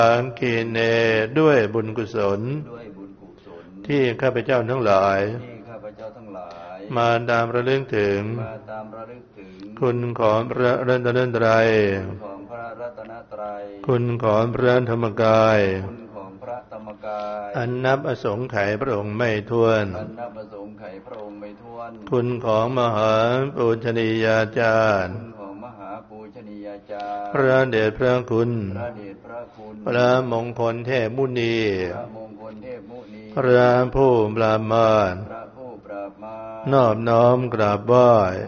สังคีเนด้วยบุญกุศลที่ข้าพเจ้าทั้งหลายมาตามระลึกถึงคุณของพระรัตนตรัยคุณของพระธรรมกายอันนับอสงไขยพระองค์ไม่ถ้วนคุณของมหาปูชนียาจารย์พระเดชพระคุณพระมงคลเทพมุนีพระผู้ปราบมารนอบน้อมกราบไหว้